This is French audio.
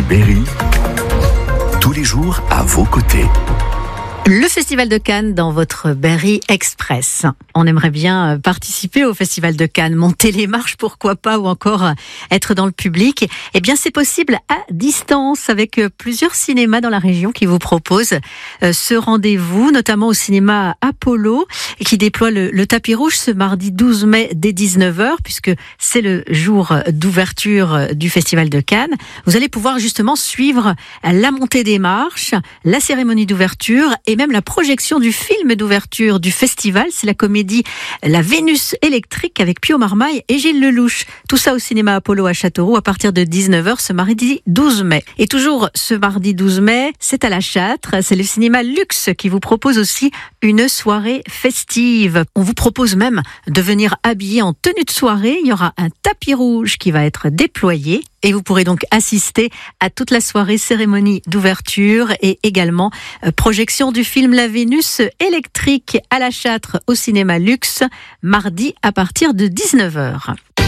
Berry, tous les jours à vos côtés. Le Festival de Cannes dans votre Berry Express. On aimerait bien participer au Festival de Cannes, monter les marches, pourquoi pas, ou encore être dans le public. Eh bien, c'est possible à distance avec plusieurs cinémas dans la région qui vous proposent ce rendez-vous, notamment au cinéma Apollo, qui déploie le tapis rouge ce mardi 12 mai dès 19h, puisque c'est le jour d'ouverture du Festival de Cannes. Vous allez pouvoir justement suivre la montée des marches, la cérémonie d'ouverture et même la projection du film d'ouverture du festival. C'est la comédie La Vénus électrique avec Pio Marmaille et Gilles Lelouch. Tout ça au cinéma Apollo à Châteauroux à partir de 19h ce mardi 12 mai. Et toujours ce mardi 12 mai, c'est à la Châtre. C'est le cinéma Luxe qui vous propose aussi une soirée festive. On vous propose même de venir habiller en tenue de soirée. Il y aura un tapis rouge qui va être déployé. Et vous pourrez donc assister à toute la soirée cérémonie d'ouverture et également projection du film La Vénus électrique à la Châtre au cinéma Luxe, mardi à partir de 19h.